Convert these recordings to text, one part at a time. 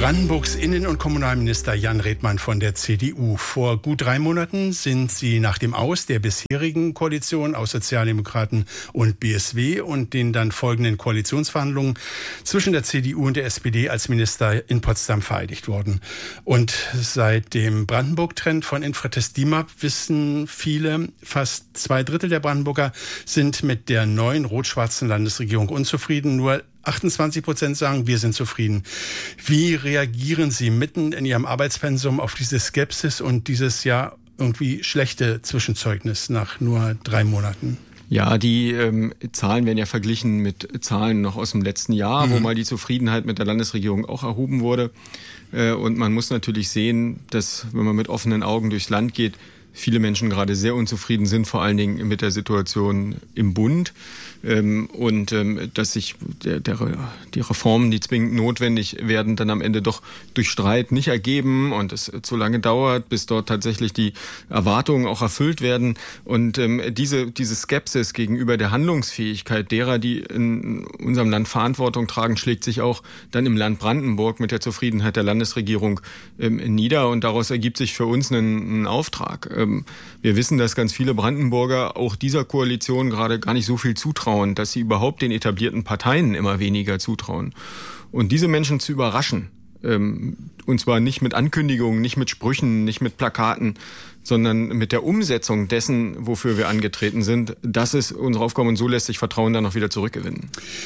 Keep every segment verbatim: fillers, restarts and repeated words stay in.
Brandenburgs Innen- und Kommunalminister Jan Redmann von der C D U. Vor gut drei Monaten sind sie nach dem Aus der bisherigen Koalition aus Sozialdemokraten und B S W und den dann folgenden Koalitionsverhandlungen zwischen der C D U und der S P D als Minister in Potsdam vereidigt worden. Und seit dem Brandenburg-Trend von Infratest DIMAP wissen viele, fast zwei Drittel der Brandenburger sind mit der neuen rot-schwarzen Landesregierung unzufrieden. Nur achtundzwanzig Prozent sagen, wir sind zufrieden. Wie reagieren Sie mitten in Ihrem Arbeitspensum auf diese Skepsis und dieses ja irgendwie schlechte Zwischenzeugnis nach nur drei Monaten? Ja, die ähm, Zahlen werden ja verglichen mit Zahlen noch aus dem letzten Jahr, mhm. wo mal die Zufriedenheit mit der Landesregierung auch erhoben wurde. Äh, und man muss natürlich sehen, dass, wenn man mit offenen Augen durchs Land geht, viele Menschen gerade sehr unzufrieden sind, vor allen Dingen mit der Situation im Bund. Ähm, und ähm, dass sich der, der, die Reformen, die zwingend notwendig werden, dann am Ende doch durch Streit nicht ergeben und es zu lange dauert, bis dort tatsächlich die Erwartungen auch erfüllt werden. Und ähm, diese, diese Skepsis gegenüber der Handlungsfähigkeit derer, die in unserem Land Verantwortung tragen, schlägt sich auch dann im Land Brandenburg mit der Zufriedenheit der Landesregierung ähm, nieder. Und daraus ergibt sich für uns ein, ein Auftrag. Ähm, wir wissen, dass ganz viele Brandenburger auch dieser Koalition gerade gar nicht so viel zutrauen, dass sie überhaupt den etablierten Parteien immer weniger zutrauen. Und diese Menschen zu überraschen, ähm, und zwar nicht mit Ankündigungen, nicht mit Sprüchen, nicht mit Plakaten, sondern mit der Umsetzung dessen, wofür wir angetreten sind, das ist unsere Aufgabe und so lässt sich Vertrauen dann auch wieder zurückgewinnen.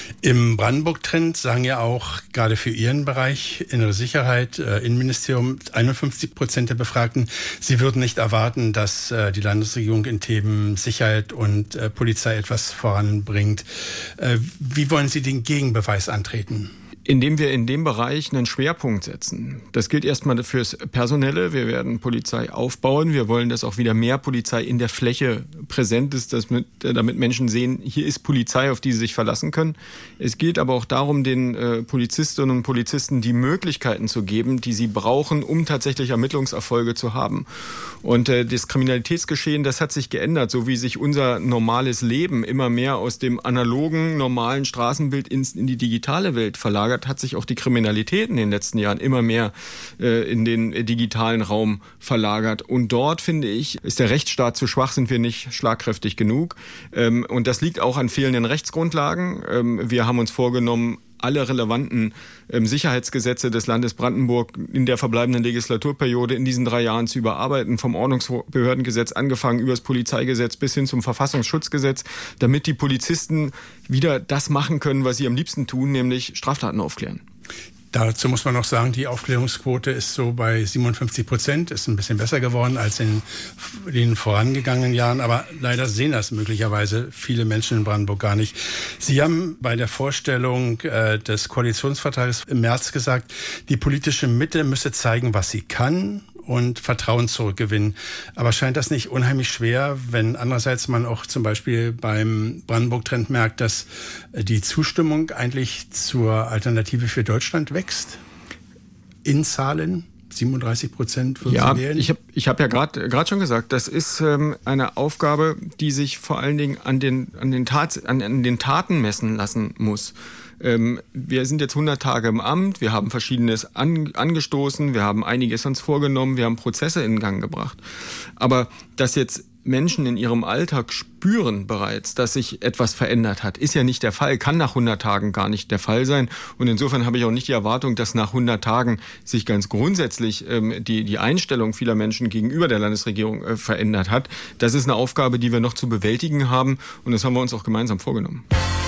Im Brandenburg-Trend sagen ja auch gerade für Ihren Bereich Innere Sicherheit, äh, Innenministerium, einundfünfzig Prozent der Befragten, sie würden nicht erwarten, dass äh, die Landesregierung in Themen Sicherheit und äh, Polizei etwas voranbringt. Äh, wie wollen Sie den Gegenbeweis antreten? Indem wir in dem Bereich einen Schwerpunkt setzen. Das gilt erstmal fürs Personelle. Wir werden Polizei aufbauen. Wir wollen, dass auch wieder mehr Polizei in der Fläche präsent ist, dass mit, damit Menschen sehen, hier ist Polizei, auf die sie sich verlassen können. Es gilt aber auch darum, den äh, Polizistinnen und Polizisten die Möglichkeiten zu geben, die sie brauchen, um tatsächlich Ermittlungserfolge zu haben. Und äh, das Kriminalitätsgeschehen, das hat sich geändert, so wie sich unser normales Leben immer mehr aus dem analogen, normalen Straßenbild ins, in die digitale Welt verlagert, hat sich auch die Kriminalität in den letzten Jahren immer mehr äh, in den digitalen Raum verlagert. Und dort, finde ich, ist der Rechtsstaat zu schwach, sind wir nicht schlagkräftig genug. Ähm, und das liegt auch an fehlenden Rechtsgrundlagen. Ähm, wir haben uns vorgenommen, alle relevanten ähm, Sicherheitsgesetze des Landes Brandenburg in der verbleibenden Legislaturperiode in diesen drei Jahren zu überarbeiten, vom Ordnungsbehördengesetz angefangen über das Polizeigesetz bis hin zum Verfassungsschutzgesetz, damit die Polizisten wieder das machen können, was sie am liebsten tun, nämlich Straftaten aufklären. Dazu muss man noch sagen, die Aufklärungsquote ist so bei siebenundfünfzig Prozent, ist ein bisschen besser geworden als in den vorangegangenen Jahren, aber leider sehen das möglicherweise viele Menschen in Brandenburg gar nicht. Sie haben bei der Vorstellung äh, des Koalitionsvertrages im März gesagt, die politische Mitte müsse zeigen, was sie kann und Vertrauen zurückgewinnen. Aber scheint das nicht unheimlich schwer, wenn andererseits man auch zum Beispiel beim Brandenburg-Trend merkt, dass die Zustimmung eigentlich zur Alternative für Deutschland wächst? In Zahlen? siebenunddreißig Prozent würden ja, Sie wählen? Ich habe ich hab ja gerade gerade schon gesagt, das ist ähm, eine Aufgabe, die sich vor allen Dingen an den, an den, Tat, an, an den Taten messen lassen muss. Ähm, wir sind jetzt hundert Tage im Amt, wir haben Verschiedenes an, angestoßen, wir haben einiges uns vorgenommen, wir haben Prozesse in Gang gebracht. Aber dass jetzt Menschen in ihrem Alltag spüren bereits, dass sich etwas verändert hat, ist ja nicht der Fall, kann nach hundert Tagen gar nicht der Fall sein. Und insofern habe ich auch nicht die Erwartung, dass nach hundert Tagen sich ganz grundsätzlich ähm, die, die Einstellung vieler Menschen gegenüber der Landesregierung äh, verändert hat. Das ist eine Aufgabe, die wir noch zu bewältigen haben und das haben wir uns auch gemeinsam vorgenommen.